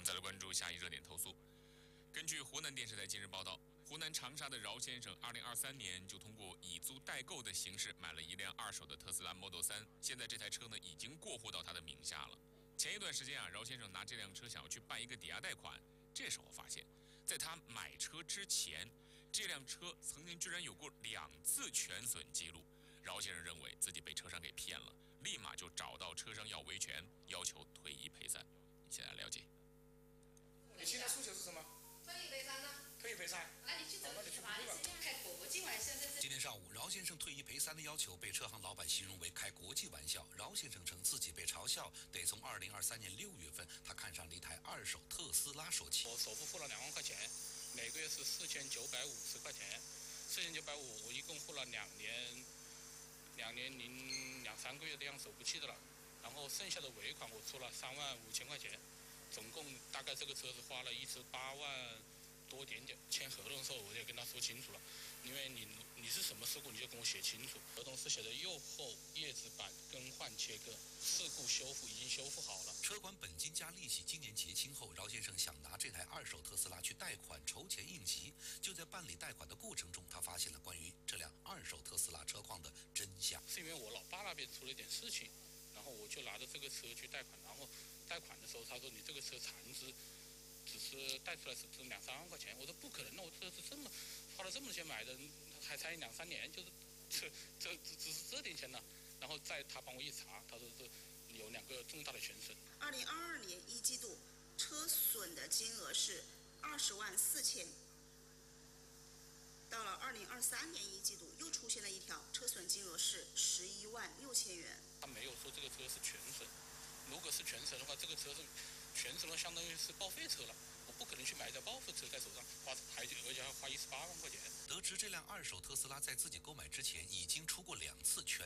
再来关注下一热点投诉。根据湖南电视台近日报道，湖南长沙的饶先生2023年就通过以租代购的形式买了一辆二手的特斯拉 Model 3，现在这台车呢已经过户到他的名下了。前一段时间饶先生拿这辆车想要去办一个抵押贷款，这时候发现，在他买车之前，这辆车曾经居然有过2次全损记录。饶先生认为自己被车商给骗了，立马就找到车商要维权，要求退一赔三。一起来了解。 你现在诉求是什么？ 退一赔三呢？ 退一赔三。 那你去走去法律这样开国际玩笑， 今天上午，饶先生退一赔三的要求被车行老板形容为开国际玩笑。饶先生称自己被嘲笑，得从2023年6月份他看上了一台二手特斯拉说起。 我首付付了2万块钱，每个月是4950块钱，4950我一共付了2年零2-3个月的样首付期的了，然后剩下的尾款我出了3万5千块钱，总共大概这个车子花了一直8万多点。签合同的时候我就跟他说清楚了，因为你是什么事故你就跟我写清楚。合同是写的右后叶子板更换切割，事故修复已经修复好了。 车管本金加利息今年结清后，饶先生想拿这台二手特斯拉去贷款筹钱应急。就在办理贷款的过程中，他发现了关于这辆二手特斯拉车况的真相。 是因为我老爸那边出了一点事情，然后我就拿着这个车去贷款，然后贷款的时候他说你这个车残值只是贷出来是2-3万块钱，我说不可能，那我这是花了这么多钱买的，还才2-3年，就是只是这点钱呢。然后他帮我一查，他说是有2个重大的全损。 2022年1季度车损的金额是20万4千，到了2023年1季度又出现了一条车损金额是11万6千元。 他没有说这个车是全损，如果是全损的话，这个车是全损了，相当于是报废车了。我不可能去买一台报废车在手上，而且要花18万块钱。 得知这辆二手特斯拉在自己购买之前已经出过2次全